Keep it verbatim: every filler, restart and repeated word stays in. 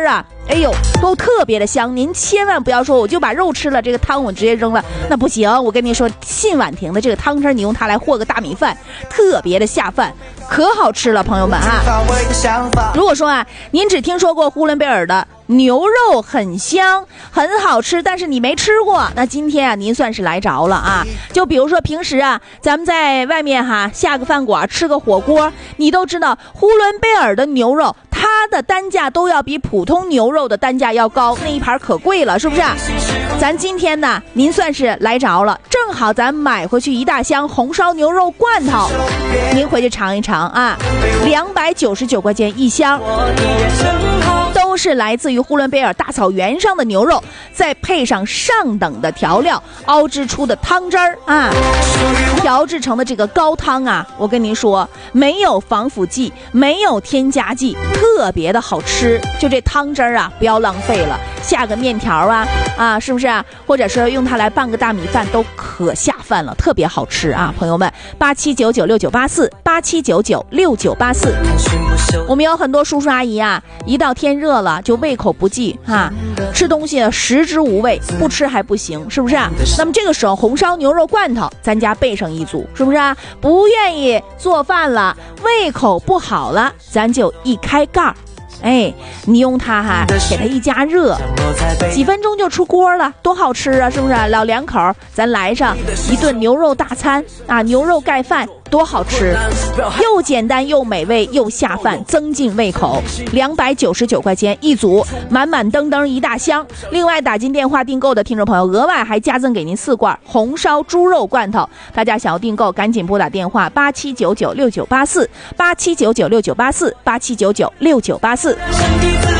儿啊，哎呦，都特别的香。您千万不要说我就把肉吃了，这个汤我直接扔了，那不行。我跟您说，信婉婷的这个汤汁，你用它来和个大米饭，特别的下饭，可好吃了，朋友们啊。如果说啊，您只听说过呼伦贝尔的牛肉很香很好吃，但是你没吃过，那今天啊您算是来着了啊。就比如说平时啊咱们在外面哈下个饭馆吃个火锅，你都知道呼伦贝尔的牛肉它的单价都要比普通牛肉的单价要高，那一盘可贵了，是不是？咱今天呢您算是来着了，正好咱买回去一大箱红烧牛肉罐头，您回去尝一尝啊，两百九十九块钱一箱，都是来自于呼伦贝尔大草原上的牛肉，再配上上等的调料熬制出的汤汁儿啊，调制成的这个高汤啊，我跟您说没有防腐剂，没有添加剂，特别的好吃。就这汤汁儿啊不要浪费了，下个面条啊啊，是不是啊？或者是用它来拌个大米饭都可下饭了，特别好吃啊。朋友们，八七九九六九八四八七九九六九八四，我们有很多叔叔阿姨啊，一到天热了就胃口不济啊，吃东西食之无味，不吃还不行，是不是啊？那么这个时候红烧牛肉罐头咱家备上一组，是不是啊？不愿意做饭了，胃口不好了，咱就一开盖，哎，你用它哈，给它一加热，几分钟就出锅了，多好吃啊，是不是？老两口咱来上一顿牛肉大餐啊，牛肉盖饭多好吃，又简单又美味又下饭，增进胃口。两百九十九块钱一组，满满登登一大箱。另外打进电话订购的听众朋友，额外还加赠给您四罐红烧猪肉罐头。大家想要订购，赶紧拨打电话八七九九六九八四八七九九六九八四八七九九六九八四。